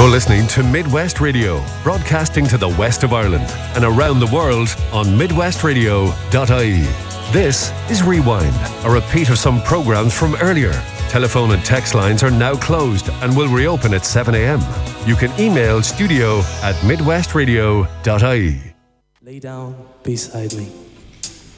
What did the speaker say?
You're listening to Midwest Radio, broadcasting to the west of Ireland and around the world on midwestradio.ie. This is Rewind, a repeat of some programs from earlier. Telephone and text lines are now closed and will reopen at 7 a.m. You can email studio@midwestradio.ie. Lay down beside me.